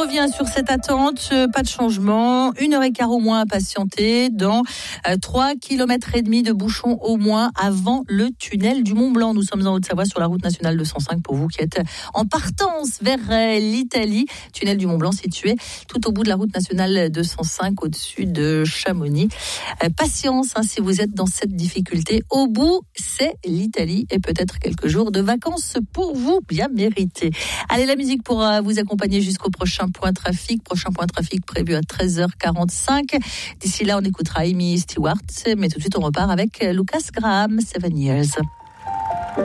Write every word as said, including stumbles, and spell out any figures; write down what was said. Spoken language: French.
revient sur cette attente, pas de changement, une heure et quart au moins à patienter dans euh, trois kilomètres et demi de bouchons au moins avant le tunnel du Mont Blanc. Nous sommes en Haute-Savoie sur la route nationale deux cent cinq pour vous qui êtes en partance vers euh, l'Italie. Tunnel du Mont Blanc situé tout au bout de la route nationale deux cent cinq au-dessus de Chamonix. Euh, patience hein, si vous êtes dans cette difficulté. Au bout, c'est l'Italie et peut-être quelques jours de vacances pour vous bien mérités. Allez, la musique pour euh, vous accompagner jusqu'au prochain point trafic. Prochain point trafic prévu à treize heures quarante-cinq. D'ici là, on écoutera Amy Stewart. Mais tout de suite, on repart avec Lucas Graham, Seven Years.